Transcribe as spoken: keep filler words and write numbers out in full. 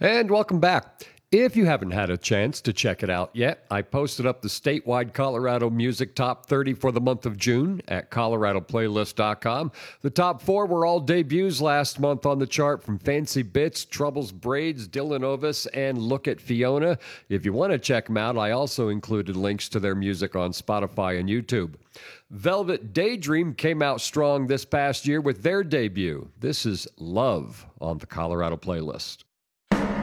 And welcome back. If you haven't had a chance to check it out yet, I posted up the statewide Colorado Music Top thirty for the month of June at colorado playlist dot com. The top four were all debuts last month on the chart, from Fancy Bits, Troubles Braids, Dylan Ovis, and Look at Fiona. If you want to check them out, I also included links to their music on Spotify and YouTube. Velvet Daydream came out strong this past year with their debut. This is Love on the Colorado Playlist.